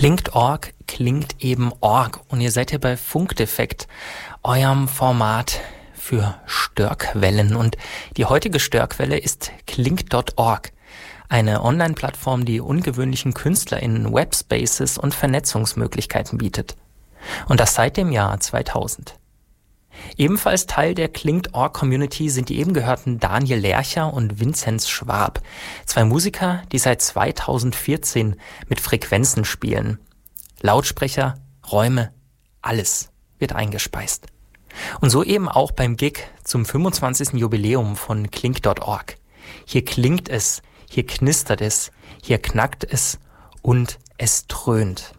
Klingt.org klingt eben Org und ihr seid ja bei Funkdefekt, eurem Format für Störquellen. Und die heutige Störquelle ist Klingt.org, eine Online-Plattform, die ungewöhnlichen KünstlerInnen Webspaces und Vernetzungsmöglichkeiten bietet. Und das seit dem Jahr 2000. Ebenfalls Teil der Klingt.org-Community sind die eben gehörten Daniel Lercher und Vinzenz Schwab, zwei Musiker, die seit 2014 mit Frequenzen spielen. Lautsprecher, Räume, alles wird eingespeist. Und so eben auch beim Gig zum 25. Jubiläum von Klingt.org. Hier klingt es, hier knistert es, hier knackt es und es dröhnt.